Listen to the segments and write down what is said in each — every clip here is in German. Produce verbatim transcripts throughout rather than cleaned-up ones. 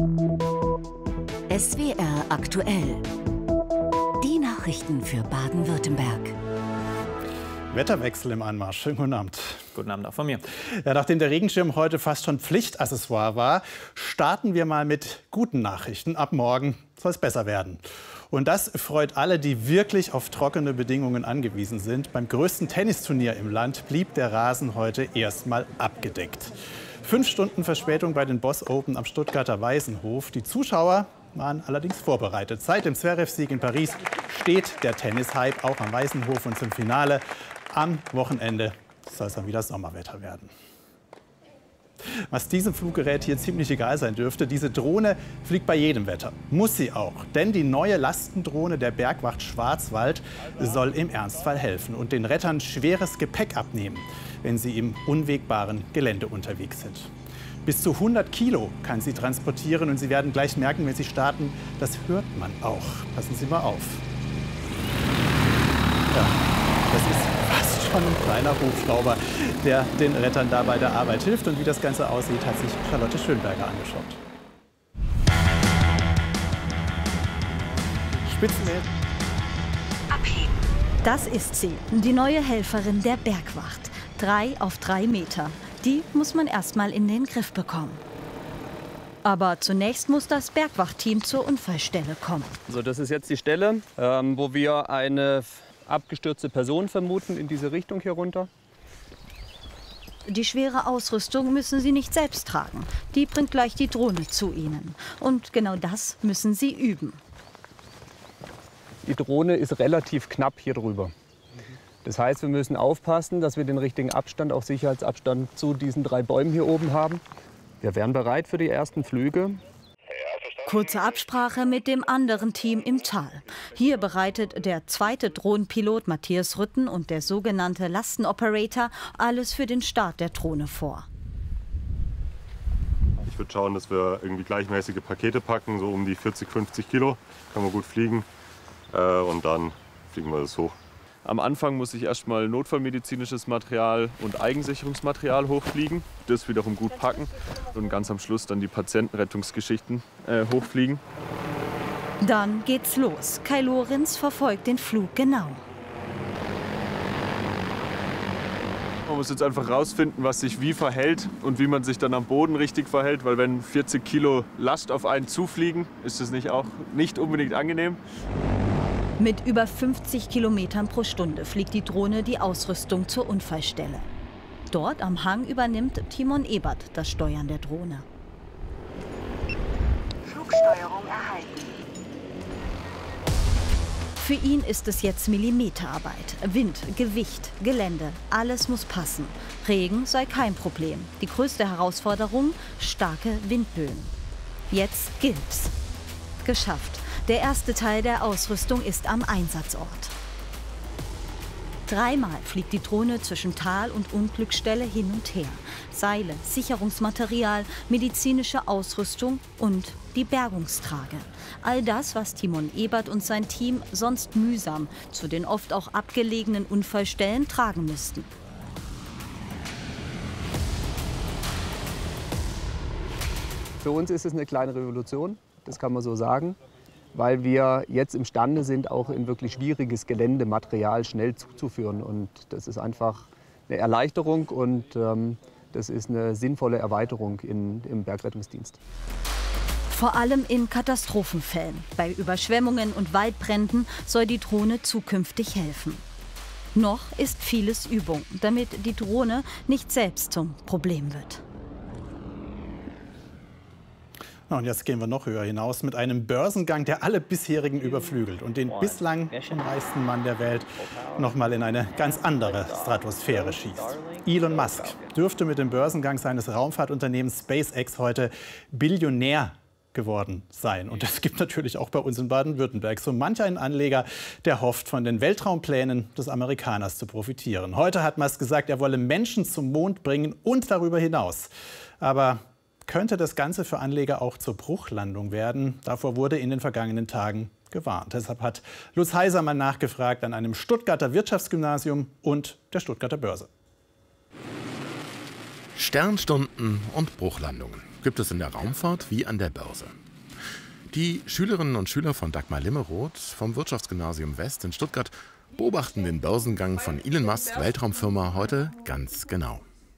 S W R aktuell. Die Nachrichten für Baden-Württemberg. Wetterwechsel im Anmarsch. Schönen guten Abend. Guten Abend auch von mir. Ja, nachdem der Regenschirm heute fast schon Pflichtaccessoire war, starten wir mal mit guten Nachrichten. Ab morgen soll es besser werden. Und das freut alle, die wirklich auf trockene Bedingungen angewiesen sind. Beim größten Tennisturnier im Land blieb der Rasen heute erstmal abgedeckt. Fünf Stunden Verspätung bei den Boss Open am Stuttgarter Waisenhof. Die Zuschauer waren allerdings vorbereitet. Seit dem Zverev-Sieg in Paris steht der Tennishype auch am Waisenhof. Und zum Finale am Wochenende soll es dann wieder Sommerwetter werden. Was diesem Fluggerät hier ziemlich egal sein dürfte, diese Drohne fliegt bei jedem Wetter. Muss sie auch. Denn die neue Lastendrohne der Bergwacht Schwarzwald soll im Ernstfall helfen und den Rettern schweres Gepäck abnehmen, wenn sie im unwegbaren Gelände unterwegs sind. Bis zu hundert Kilo kann sie transportieren und Sie werden gleich merken, wenn Sie starten, das hört man auch. Passen Sie mal auf. Ja, das ist fast schon ein kleiner Hubschrauber, der den Rettern da bei der Arbeit hilft. Und wie das Ganze aussieht, hat sich Charlotte Schönberger angeschaut. Spitzenmädchen. Abheben. Das ist sie, die neue Helferin der Bergwacht. Drei auf drei Meter. Die muss man erstmal in den Griff bekommen. Aber zunächst muss das Bergwachtteam zur Unfallstelle kommen. Also das ist jetzt die Stelle, ähm, wo wir eine abgestürzte Person vermuten, in diese Richtung hier runter. Die schwere Ausrüstung müssen sie nicht selbst tragen. Die bringt gleich die Drohne zu ihnen. Und genau das müssen sie üben. Die Drohne ist relativ knapp hier drüber. Das heißt, wir müssen aufpassen, dass wir den richtigen Abstand, auch Sicherheitsabstand zu diesen drei Bäumen hier oben haben. Wir wären bereit für die ersten Flüge. Kurze Absprache mit dem anderen Team im Tal. Hier bereitet der zweite Drohnenpilot Matthias Rütten und der sogenannte Lastenoperator alles für den Start der Drohne vor. Ich würde schauen, dass wir irgendwie gleichmäßige Pakete packen, so um die vierzig, fünfzig Kilo. Kann man gut fliegen äh, und dann fliegen wir das hoch. Am Anfang muss ich erstmal notfallmedizinisches Material und Eigensicherungsmaterial hochfliegen, das wiederum gut packen und ganz am Schluss dann die Patientenrettungsgeschichten äh, hochfliegen. Dann geht's los. Kai Lorenz verfolgt den Flug genau. Man muss jetzt einfach rausfinden, was sich wie verhält und wie man sich dann am Boden richtig verhält, weil wenn vierzig Kilo Last auf einen zufliegen, ist das nicht auch nicht unbedingt angenehm. Mit über fünfzig Kilometern pro Stunde fliegt die Drohne die Ausrüstung zur Unfallstelle. Dort am Hang übernimmt Timon Ebert das Steuern der Drohne. Flugsteuerung erhalten. Für ihn ist es jetzt Millimeterarbeit. Wind, Gewicht, Gelände, alles muss passen. Regen sei kein Problem. Die größte Herausforderung, starke Windböen. Jetzt gilt's. Geschafft. Der erste Teil der Ausrüstung ist am Einsatzort. Dreimal fliegt die Drohne zwischen Tal- und Unglücksstelle hin und her. Seile, Sicherungsmaterial, medizinische Ausrüstung und die Bergungstrage. All das, was Timon Ebert und sein Team sonst mühsam zu den oft auch abgelegenen Unfallstellen tragen müssten. Für uns ist es eine kleine Revolution, das kann man so sagen, weil wir jetzt imstande sind, auch in wirklich schwieriges Gelände Material schnell zuzuführen. Und das ist einfach eine Erleichterung und ähm, das ist eine sinnvolle Erweiterung in, im Bergrettungsdienst. Vor allem in Katastrophenfällen. Bei Überschwemmungen und Waldbränden soll die Drohne zukünftig helfen. Noch ist vieles Übung, damit die Drohne nicht selbst zum Problem wird. Und jetzt gehen wir noch höher hinaus mit einem Börsengang, der alle bisherigen überflügelt und den bislang am reichsten Mann der Welt noch mal in eine ganz andere Stratosphäre schießt. Elon Musk dürfte mit dem Börsengang seines Raumfahrtunternehmens SpaceX heute Billionär geworden sein. Und das gibt natürlich auch bei uns in Baden-Württemberg so manch einen Anleger, der hofft, von den Weltraumplänen des Amerikaners zu profitieren. Heute hat Musk gesagt, er wolle Menschen zum Mond bringen und darüber hinaus. Aber könnte das Ganze für Anleger auch zur Bruchlandung werden? Davor wurde in den vergangenen Tagen gewarnt. Deshalb hat Lutz Heisermann nachgefragt an einem Stuttgarter Wirtschaftsgymnasium und der Stuttgarter Börse. Sternstunden und Bruchlandungen. gibt es in der Raumfahrt wie an der Börse. Die Schülerinnen und Schüler von Dagmar Limmeroth vom Wirtschaftsgymnasium West in Stuttgart beobachten den Börsengang von Elon Musks Weltraumfirma heute ganz genau.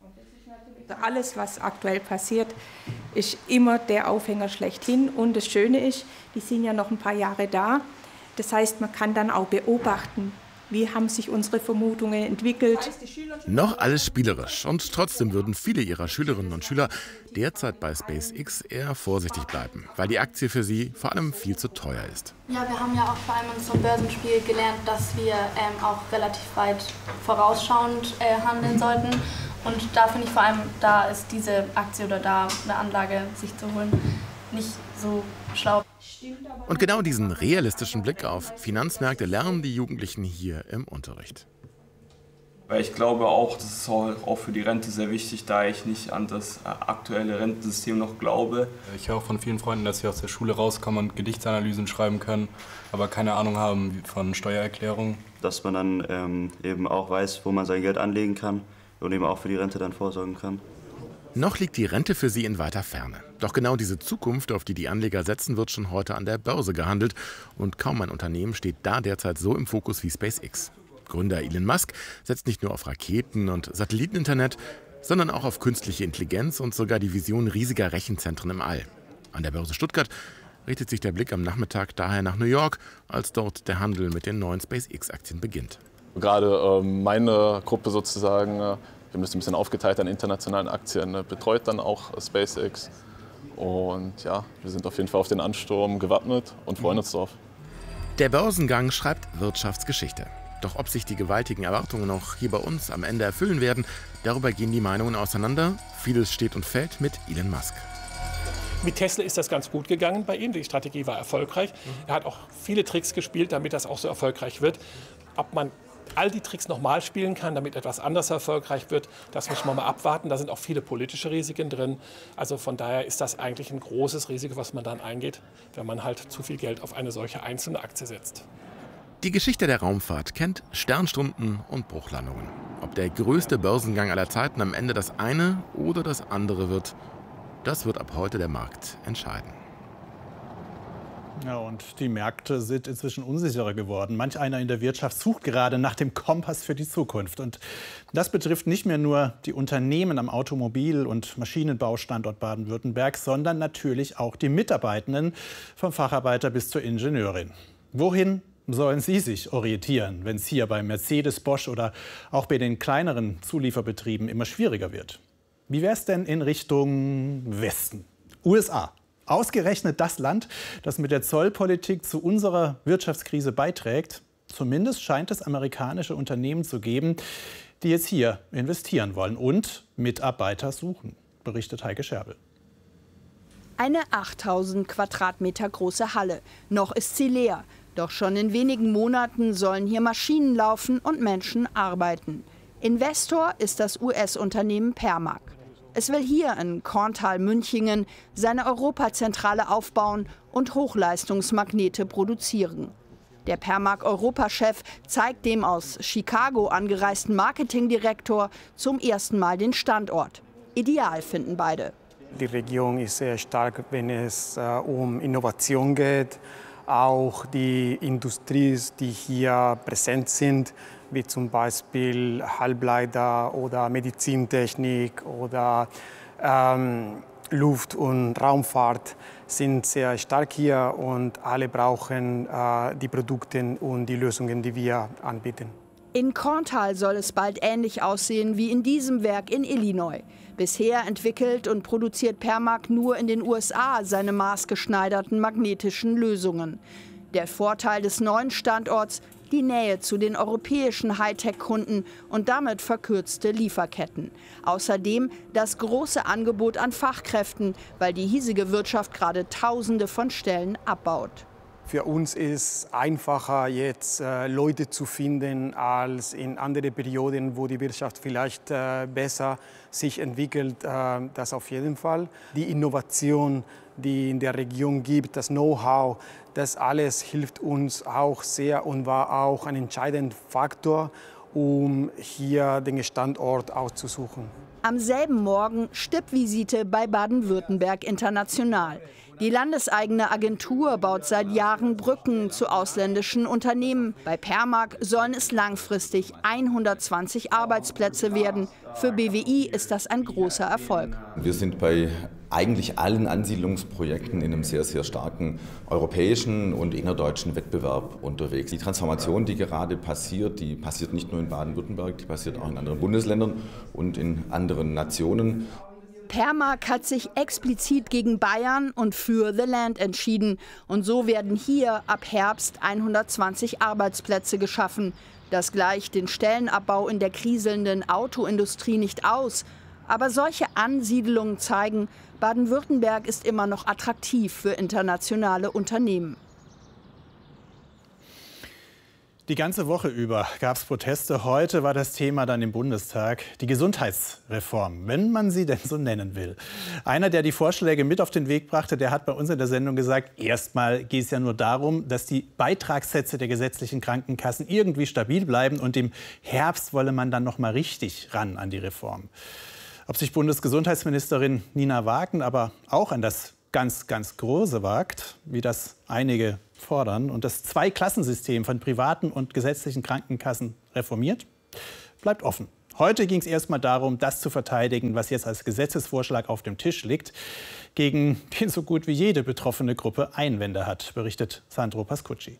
Alles, was aktuell passiert, ist immer der Aufhänger schlechthin. Und das Schöne ist, die sind ja noch ein paar Jahre da. Das heißt, man kann dann auch beobachten, wie haben sich unsere Vermutungen entwickelt. Noch alles spielerisch und trotzdem würden viele ihrer Schülerinnen und Schüler derzeit bei SpaceX eher vorsichtig bleiben, weil die Aktie für sie vor allem viel zu teuer ist. Ja, wir haben ja auch vor allem in unserem Börsenspiel gelernt, dass wir ähm, auch relativ weit vorausschauend äh, handeln sollten. Und da finde ich vor allem, da ist diese Aktie oder da eine Anlage sich zu holen nicht so schlau. Und genau diesen realistischen Blick auf Finanzmärkte lernen die Jugendlichen hier im Unterricht. Ich glaube auch, das ist auch für die Rente sehr wichtig, da ich nicht an das aktuelle Rentensystem noch glaube. Ich höre auch von vielen Freunden, dass sie aus der Schule rauskommen und Gedichtsanalysen schreiben können, aber keine Ahnung haben von Steuererklärungen. Dass man dann ähm, eben auch weiß, wo man sein Geld anlegen kann und eben auch für die Rente dann vorsorgen kann. Noch liegt die Rente für sie in weiter Ferne. Doch genau diese Zukunft, auf die die Anleger setzen, wird schon heute an der Börse gehandelt. Und kaum ein Unternehmen steht da derzeit so im Fokus wie SpaceX. Gründer Elon Musk setzt nicht nur auf Raketen und Satelliteninternet, sondern auch auf künstliche Intelligenz und sogar die Vision riesiger Rechenzentren im All. An der Börse Stuttgart richtet sich der Blick am Nachmittag daher nach New York, als dort der Handel mit den neuen SpaceX-Aktien beginnt. Gerade äh, meine Gruppe sozusagen, äh, wir haben das ein bisschen aufgeteilt an internationalen Aktien, äh, betreut dann auch äh, SpaceX. Und ja, wir sind auf jeden Fall auf den Ansturm gewappnet und freuen uns drauf. Der Börsengang schreibt Wirtschaftsgeschichte. Doch ob sich die gewaltigen Erwartungen auch hier bei uns am Ende erfüllen werden, darüber gehen die Meinungen auseinander. Vieles steht und fällt mit Elon Musk. Mit Tesla ist das ganz gut gegangen bei ihm. Die Strategie war erfolgreich. Er hat auch viele Tricks gespielt, damit das auch so erfolgreich wird. Ob man all die Tricks nochmal spielen kann, damit etwas anderes erfolgreich wird, das muss man mal abwarten. Da sind auch viele politische Risiken drin. Also von daher ist das eigentlich ein großes Risiko, was man dann eingeht, wenn man halt zu viel Geld auf eine solche einzelne Aktie setzt. Die Geschichte der Raumfahrt kennt Sternstunden und Bruchlandungen. Ob der größte Börsengang aller Zeiten am Ende das eine oder das andere wird, das wird ab heute der Markt entscheiden. Ja, und die Märkte sind inzwischen unsicherer geworden. Manch einer in der Wirtschaft sucht gerade nach dem Kompass für die Zukunft. Und das betrifft nicht mehr nur die Unternehmen am Automobil- und Maschinenbaustandort Baden-Württemberg, sondern natürlich auch die Mitarbeitenden, vom Facharbeiter bis zur Ingenieurin. Wohin sollen sie sich orientieren, wenn es hier bei Mercedes, Bosch oder auch bei den kleineren Zulieferbetrieben immer schwieriger wird? Wie wäre es denn in Richtung Westen? U S A. Ausgerechnet das Land, das mit der Zollpolitik zu unserer Wirtschaftskrise beiträgt. Zumindest scheint es amerikanische Unternehmen zu geben, die jetzt hier investieren wollen und Mitarbeiter suchen, berichtet Heike Scherbel. Eine achttausend Quadratmeter große Halle. Noch ist sie leer. Doch schon in wenigen Monaten sollen hier Maschinen laufen und Menschen arbeiten. Investor ist das U S-Unternehmen Permag. Es will hier in Korntal-Münchingen seine Europazentrale aufbauen und Hochleistungsmagnete produzieren. Der Permag-Europachef zeigt dem aus Chicago angereisten Marketingdirektor zum ersten Mal den Standort. Ideal finden beide. Die Region ist sehr stark, wenn es äh, um Innovation geht. Auch die Industrie, die hier präsent sind, wie zum Beispiel Halbleiter oder Medizintechnik oder ähm, Luft- und Raumfahrt, sind sehr stark hier und alle brauchen äh, die Produkte und die Lösungen, die wir anbieten. In Korntal soll es bald ähnlich aussehen wie in diesem Werk in Illinois. Bisher entwickelt und produziert Permag nur in den U S A seine maßgeschneiderten magnetischen Lösungen. Der Vorteil des neuen Standorts: die Nähe zu den europäischen Hightech-Kunden und damit verkürzte Lieferketten. Außerdem das große Angebot an Fachkräften, weil die hiesige Wirtschaft gerade Tausende von Stellen abbaut. Für uns ist es einfacher, jetzt äh, Leute zu finden, als in anderen Perioden, wo die Wirtschaft vielleicht äh, besser sich entwickelt. Äh, das auf jeden Fall. Die Innovation, die in der Region gibt, das Know-how, das alles hilft uns auch sehr und war auch ein entscheidender Faktor, um hier den Standort auszusuchen. Am selben Morgen Stippvisite bei Baden-Württemberg International. Die landeseigene Agentur baut seit Jahren Brücken zu ausländischen Unternehmen. Bei Permag sollen es langfristig hundertzwanzig Arbeitsplätze werden. Für B W I ist das ein großer Erfolg. Wir sind bei eigentlich allen Ansiedlungsprojekten in einem sehr, sehr starken europäischen und innerdeutschen Wettbewerb unterwegs. Die Transformation, die gerade passiert, die passiert nicht nur in Baden-Württemberg, die passiert auch in anderen Bundesländern und in anderen Nationen. Permag hat sich explizit gegen Bayern und für The Land entschieden. Und so werden hier ab Herbst hundertzwanzig Arbeitsplätze geschaffen. Das gleicht den Stellenabbau in der kriselnden Autoindustrie nicht aus. Aber solche Ansiedelungen zeigen, Baden-Württemberg ist immer noch attraktiv für internationale Unternehmen. Die ganze Woche über gab es Proteste. Heute war das Thema dann im Bundestag die Gesundheitsreform, wenn man sie denn so nennen will. Einer, der die Vorschläge mit auf den Weg brachte, der hat bei uns in der Sendung gesagt, erstmal geht es ja nur darum, dass die Beitragssätze der gesetzlichen Krankenkassen irgendwie stabil bleiben. Und im Herbst wolle man dann noch mal richtig ran an die Reform. Ob sich Bundesgesundheitsministerin Nina Wagen aber auch an das ganz, ganz Große wagt, wie das einige fordern, und das Zweiklassensystem von privaten und gesetzlichen Krankenkassen reformiert, bleibt offen. Heute ging es erst mal darum, das zu verteidigen, was jetzt als Gesetzesvorschlag auf dem Tisch liegt, gegen den so gut wie jede betroffene Gruppe Einwände hat, berichtet Sandro Pascucci.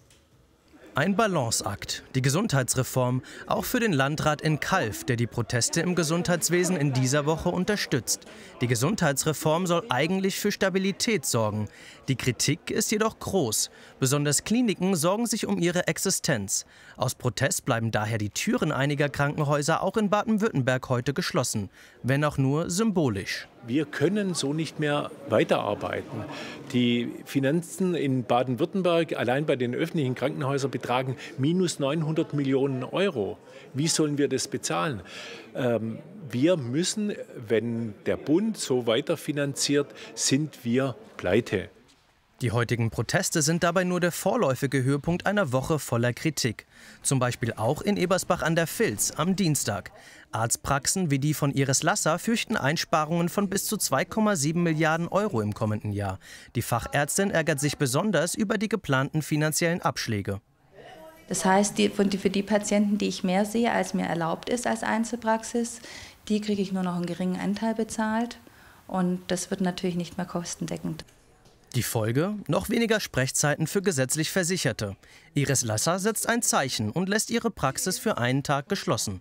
Ein Balanceakt, die Gesundheitsreform, auch für den Landrat in Calw, der die Proteste im Gesundheitswesen in dieser Woche unterstützt. Die Gesundheitsreform soll eigentlich für Stabilität sorgen. Die Kritik ist jedoch groß. Besonders Kliniken sorgen sich um ihre Existenz. Aus Protest bleiben daher die Türen einiger Krankenhäuser auch in Baden-Württemberg heute geschlossen, wenn auch nur symbolisch. Wir können so nicht mehr weiterarbeiten. Die Finanzen in Baden-Württemberg allein bei den öffentlichen Krankenhäusern betragen minus neunhundert Millionen Euro. Wie sollen wir das bezahlen? Ähm, wir müssen, wenn der Bund so weiterfinanziert, sind wir pleite. Die heutigen Proteste sind dabei nur der vorläufige Höhepunkt einer Woche voller Kritik. Zum Beispiel auch in Ebersbach an der Vils am Dienstag. Arztpraxen wie die von Iris Lasser fürchten Einsparungen von bis zu zwei Komma sieben Milliarden Euro im kommenden Jahr. Die Fachärztin ärgert sich besonders über die geplanten finanziellen Abschläge. Das heißt, die, für die Patienten, die ich mehr sehe, als mir erlaubt ist als Einzelpraxis, die kriege ich nur noch einen geringen Anteil bezahlt. Und das wird natürlich nicht mehr kostendeckend. Die Folge? Noch weniger Sprechzeiten für gesetzlich Versicherte. Iris Lasser setzt ein Zeichen und lässt ihre Praxis für einen Tag geschlossen.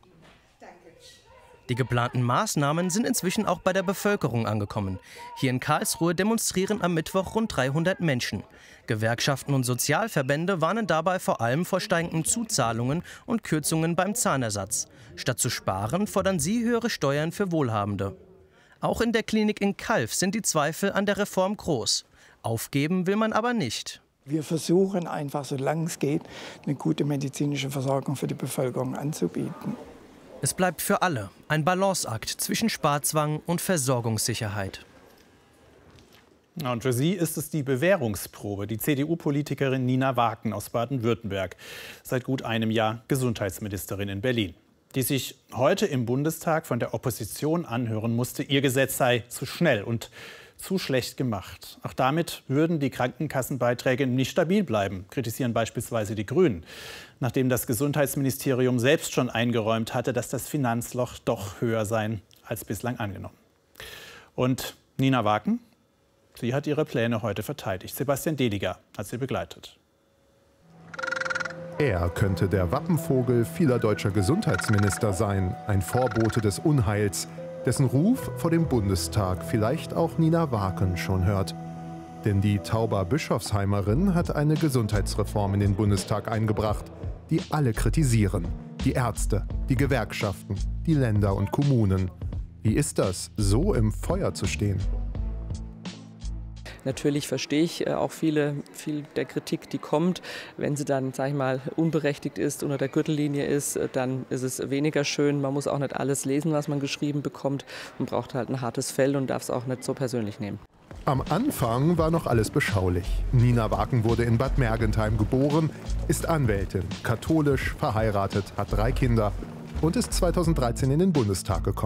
Die geplanten Maßnahmen sind inzwischen auch bei der Bevölkerung angekommen. Hier in Karlsruhe demonstrieren am Mittwoch rund dreihundert Menschen. Gewerkschaften und Sozialverbände warnen dabei vor allem vor steigenden Zuzahlungen und Kürzungen beim Zahnersatz. Statt zu sparen, fordern sie höhere Steuern für Wohlhabende. Auch in der Klinik in Calw sind die Zweifel an der Reform groß. Aufgeben will man aber nicht. Wir versuchen einfach, solange es geht, eine gute medizinische Versorgung für die Bevölkerung anzubieten. Es bleibt für alle ein Balanceakt zwischen Sparzwang und Versorgungssicherheit. Ja, und für sie ist es die Bewährungsprobe. Die C D U-Politikerin Nina Wagen aus Baden-Württemberg, seit gut einem Jahr Gesundheitsministerin in Berlin, die sich heute im Bundestag von der Opposition anhören musste, ihr Gesetz sei zu schnell und zu schlecht gemacht. Auch damit würden die Krankenkassenbeiträge nicht stabil bleiben, kritisieren beispielsweise die Grünen, nachdem das Gesundheitsministerium selbst schon eingeräumt hatte, dass das Finanzloch doch höher sei als bislang angenommen. Und Nina Wagen, sie hat ihre Pläne heute verteidigt. Sebastian Deliger hat sie begleitet. Er könnte der Wappenvogel vieler deutscher Gesundheitsminister sein, ein Vorbote des Unheils, dessen Ruf vor dem Bundestag vielleicht auch Nina Wagen schon hört. Denn die Tauber-Bischofsheimerin hat eine Gesundheitsreform in den Bundestag eingebracht, die alle kritisieren. Die Ärzte, die Gewerkschaften, die Länder und Kommunen. Wie ist das, so im Feuer zu stehen? Natürlich verstehe ich auch viele, viel der Kritik, die kommt. Wenn sie dann, sag ich mal, unberechtigt ist, unter der Gürtellinie ist, dann ist es weniger schön. Man muss auch nicht alles lesen, was man geschrieben bekommt. Man braucht halt ein hartes Fell und darf es auch nicht so persönlich nehmen. Am Anfang war noch alles beschaulich. Nina Wagen wurde in Bad Mergentheim geboren, ist Anwältin, katholisch, verheiratet, hat drei Kinder und ist zweitausenddreizehn in den Bundestag gekommen.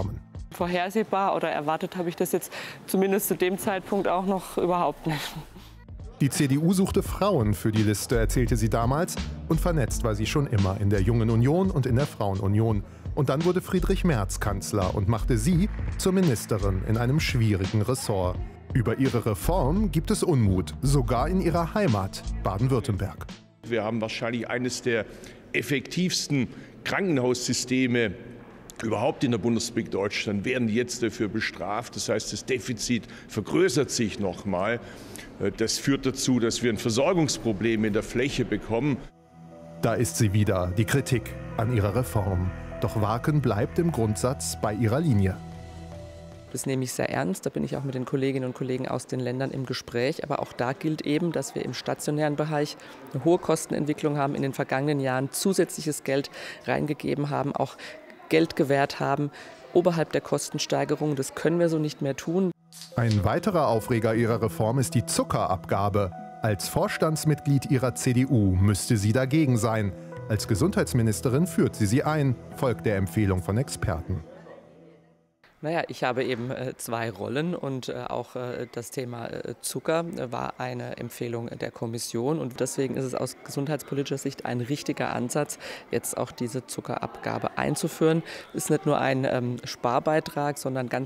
Vorhersehbar oder erwartet habe ich das jetzt zumindest zu dem Zeitpunkt auch noch überhaupt nicht. Die C D U suchte Frauen für die Liste, erzählte sie damals. Und vernetzt war sie schon immer in der Jungen Union und in der Frauenunion. Und dann wurde Friedrich Merz Kanzler und machte sie zur Ministerin in einem schwierigen Ressort. Über ihre Reform gibt es Unmut, sogar in ihrer Heimat Baden-Württemberg. Wir haben wahrscheinlich eines der effektivsten Krankenhaussysteme überhaupt in der Bundesrepublik Deutschland, werden jetzt dafür bestraft. Das heißt, das Defizit vergrößert sich noch mal. Das führt dazu, dass wir ein Versorgungsproblem in der Fläche bekommen. Da ist sie wieder, die Kritik an ihrer Reform. Doch Waaken bleibt im Grundsatz bei ihrer Linie. Das nehme ich sehr ernst. Da bin ich auch mit den Kolleginnen und Kollegen aus den Ländern im Gespräch. Aber auch da gilt eben, dass wir im stationären Bereich eine hohe Kostenentwicklung haben, in den vergangenen Jahren zusätzliches Geld reingegeben haben, auch Geld gewährt haben, oberhalb der Kostensteigerung. Das können wir so nicht mehr tun. Ein weiterer Aufreger ihrer Reform ist die Zuckerabgabe. Als Vorstandsmitglied ihrer C D U müsste sie dagegen sein. Als Gesundheitsministerin führt sie sie ein, folgt der Empfehlung von Experten. Naja, ich habe eben äh, zwei Rollen und äh, auch äh, das Thema äh, Zucker äh, war eine Empfehlung der Kommission und deswegen ist es aus gesundheitspolitischer Sicht ein richtiger Ansatz, jetzt auch diese Zuckerabgabe einzuführen. Ist nicht nur ein ähm, Sparbeitrag, sondern ganz